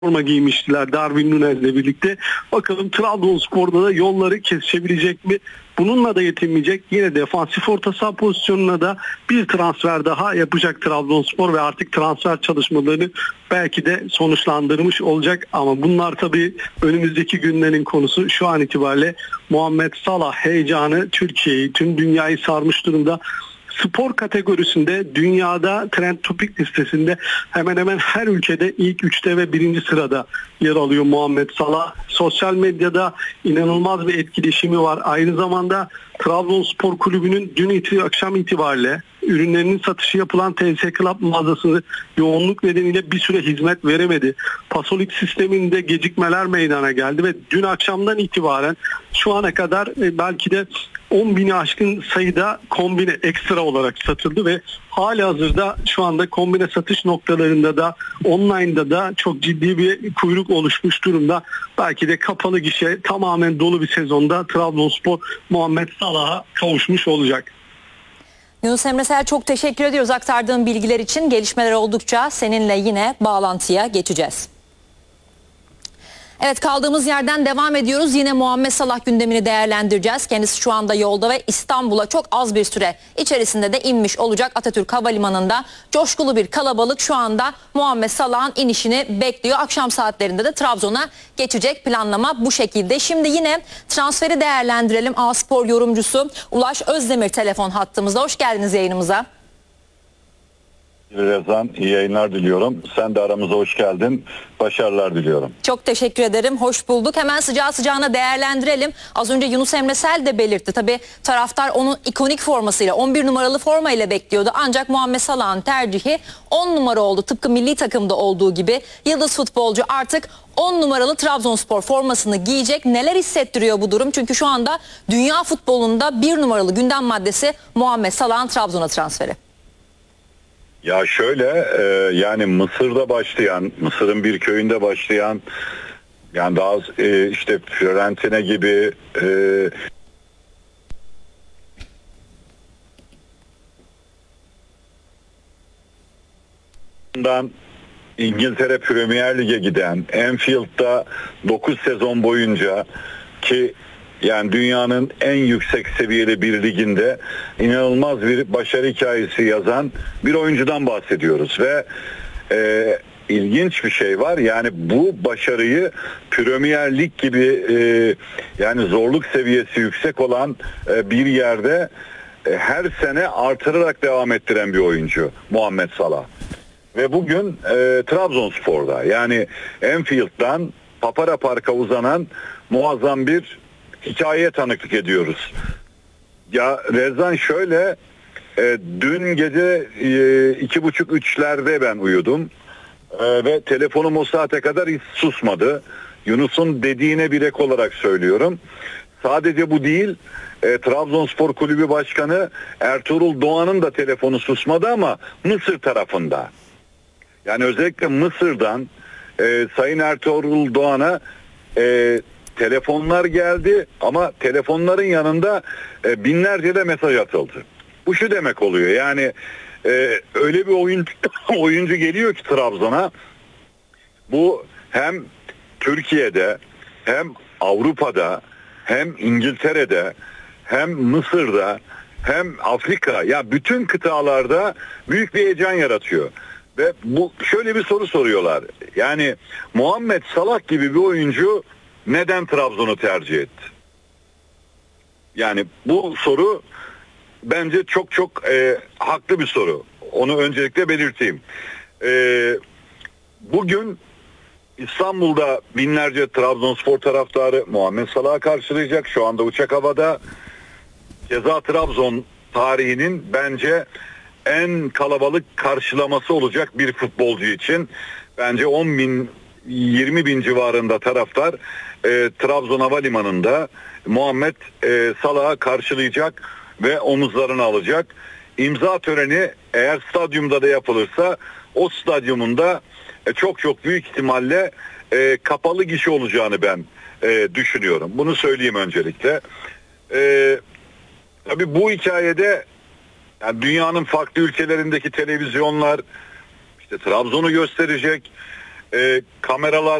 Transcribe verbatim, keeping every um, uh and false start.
forma giymiştiler Darwin Nunez'le birlikte. Bakalım Trabzonspor'da da yolları kesişebilecek mi? Bununla da yetinmeyecek. Yine defansif orta saha pozisyonuna da bir transfer daha yapacak Trabzonspor ve artık transfer çalışmalarını belki de sonuçlandırmış olacak. Ama bunlar tabii önümüzdeki günlerin konusu. Şu an itibariyle Muhammed Salah heyecanı Türkiye'yi, tüm dünyayı sarmış durumda. Spor kategorisinde dünyada Trend Topic listesinde hemen hemen her ülkede ilk üçte ve birinci sırada yer alıyor Muhammed Salah. Sosyal medyada inanılmaz bir etkileşimi var. Aynı zamanda Trabzonspor Kulübü'nün dün iti, akşam itibariyle ürünlerinin satışı yapılan T S Club mağazası yoğunluk nedeniyle bir süre hizmet veremedi. Pasolik sisteminde gecikmeler meydana geldi ve dün akşamdan itibaren şu ana kadar belki de on bini aşkın sayıda kombine ekstra olarak satıldı ve halihazırda şu anda kombine satış noktalarında da online'da da çok ciddi bir kuyruk oluşmuş durumda. Belki de kapalı gişe tamamen dolu bir sezonda Trabzonspor Muhammed Salah'a kavuşmuş olacak. Yunus Emre Sel, çok teşekkür ediyoruz aktardığın bilgiler için. Gelişmeler oldukça seninle yine bağlantıya geçeceğiz. Evet, kaldığımız yerden devam ediyoruz. Yine Muhammed Salah gündemini değerlendireceğiz. Kendisi şu anda yolda ve İstanbul'a çok az bir süre içerisinde de inmiş olacak. Atatürk Havalimanı'nda coşkulu bir kalabalık şu anda Muhammed Salah'ın inişini bekliyor. Akşam saatlerinde de Trabzon'a geçecek, planlama bu şekilde. Şimdi yine transferi değerlendirelim. A-Spor yorumcusu Ulaş Özdemir telefon hattımızda. Hoş geldiniz yayınımıza. Rezan, iyi yayınlar diliyorum. Sen de aramıza hoş geldin. Başarılar diliyorum. Çok teşekkür ederim. Hoş bulduk. Hemen sıcağı sıcağına değerlendirelim. Az önce Yunus Emre Sel de belirtti. Tabii taraftar onun ikonik formasıyla, on bir numaralı formayla bekliyordu. Ancak Muhammed Salah'ın tercihi on numara oldu. Tıpkı milli takımda olduğu gibi yıldız futbolcu artık on numaralı Trabzonspor formasını giyecek. Neler hissettiriyor bu durum? Çünkü şu anda dünya futbolunda bir numaralı gündem maddesi Muhammed Salah'ın Trabzon'a transferi. Ya şöyle e, yani Mısır'da başlayan, Mısır'ın bir köyünde başlayan, yani daha e, işte Fiorentina gibi e, İngiltere Premier Lig'e giden, Anfield'da dokuz sezon boyunca ki yani dünyanın en yüksek seviyeli bir liginde inanılmaz bir başarı hikayesi yazan bir oyuncudan bahsediyoruz ve e, ilginç bir şey var. Yani bu başarıyı Premier Lig gibi e, yani zorluk seviyesi yüksek olan e, bir yerde e, her sene artırarak devam ettiren bir oyuncu Muhammed Salah. Ve bugün e, Trabzonspor'da, yani Anfield'dan Papara Park'a uzanan muazzam bir hikayeye tanıklık ediyoruz. Ya Rezan, şöyle e, dün gece e, iki buçuk üçlerde ben uyudum e, ve telefonum o saate kadar hiç susmadı. Yunus'un dediğine bir ek olarak söylüyorum. Sadece bu değil, e, Trabzonspor Kulübü Başkanı Ertuğrul Doğan'ın da telefonu susmadı ama Mısır tarafında. Yani özellikle Mısır'dan e, Sayın Ertuğrul Doğan'a e, telefonlar geldi ama telefonların yanında e, binlerce de mesaj atıldı. Bu şu demek oluyor, yani e, öyle bir oyuncu, oyuncu geliyor ki Trabzon'a, bu hem Türkiye'de hem Avrupa'da hem İngiltere'de hem Mısır'da hem Afrika, ya bütün kıtalarda büyük bir heyecan yaratıyor. Ve bu şöyle bir soru soruyorlar. Yani Muhammed Salah gibi bir oyuncu neden Trabzon'u tercih etti? Yani bu soru bence çok çok e, haklı bir soru. Onu öncelikle belirteyim. E, bugün İstanbul'da binlerce Trabzonspor taraftarı Muhammed Salah'ı karşılayacak. Şu anda uçak havada. Keza Trabzon tarihinin bence en kalabalık karşılaması olacak bir futbolcu için. Bence on bin yirmi bin civarında taraftar e, Trabzon Havalimanı'nda Muhammed e, Salah'ı karşılayacak ve omuzlarını alacak. İmza töreni eğer stadyumda da yapılırsa o stadyumun da e, çok çok büyük ihtimalle e, kapalı gişe olacağını ben e, düşünüyorum. Bunu söyleyeyim öncelikle. E, tabii bu hikayede yani dünyanın farklı ülkelerindeki televizyonlar işte Trabzon'u gösterecek. e, kameralar